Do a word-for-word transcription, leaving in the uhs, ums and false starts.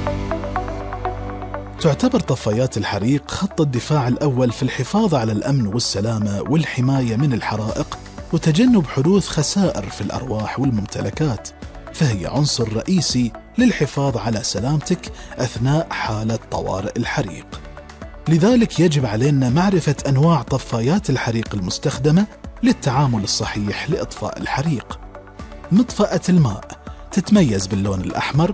تعتبر طفايات الحريق خط الدفاع الأول في الحفاظ على الأمن والسلامة والحماية من الحرائق وتجنب حدوث خسائر في الأرواح والممتلكات، فهي عنصر رئيسي للحفاظ على سلامتك أثناء حالة طوارئ الحريق. لذلك يجب علينا معرفة أنواع طفايات الحريق المستخدمة للتعامل الصحيح لإطفاء الحريق. مطفأة الماء تتميز باللون الأحمر